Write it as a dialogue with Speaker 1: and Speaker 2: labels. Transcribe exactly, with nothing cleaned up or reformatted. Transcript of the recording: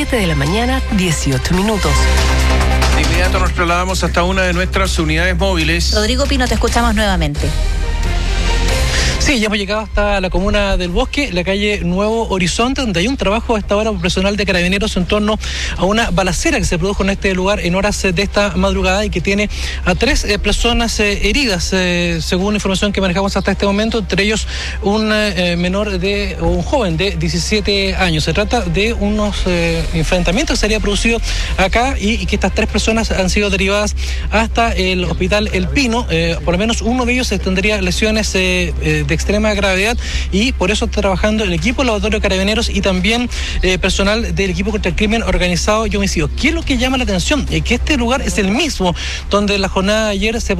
Speaker 1: siete de la mañana, dieciocho minutos.
Speaker 2: De inmediato nos trasladamos hasta una de nuestras unidades móviles.
Speaker 3: Rodrigo Pino, te escuchamos nuevamente.
Speaker 4: Sí, ya hemos llegado hasta la comuna del Bosque, la calle Nuevo Horizonte, donde hay un trabajo a esta hora por personal de Carabineros en torno a una balacera que se produjo en este lugar en horas de esta madrugada y que tiene a tres eh, personas eh, heridas, eh, según información que manejamos hasta este momento, entre ellos un eh, menor de, o un joven de diecisiete años. Se trata de unos eh, enfrentamientos que se habían producido acá y, y que estas tres personas han sido derivadas hasta el hospital El Pino. Eh, por lo menos uno de ellos tendría lesiones eh, eh, de extrema gravedad y por eso está trabajando el equipo laboratorio de Carabineros y también eh, personal del equipo contra el crimen organizado y homicidio. ¿Qué es lo que llama la atención? Eh, que este lugar es el mismo donde la jornada de ayer se